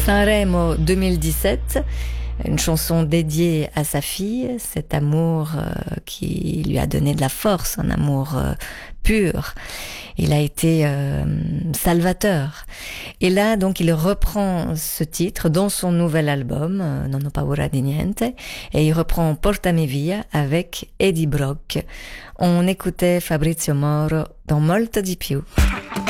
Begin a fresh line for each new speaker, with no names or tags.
Sanremo 2017, une chanson dédiée à sa fille, cet amour qui lui a donné de la force, un amour pur. Il a été salvateur. Et là, donc, il reprend ce titre dans son nouvel album, Non ho paura di niente, et il reprend Portami via avec Eddie Brock. On écoutait Fabrizio Moro dans Molto di più.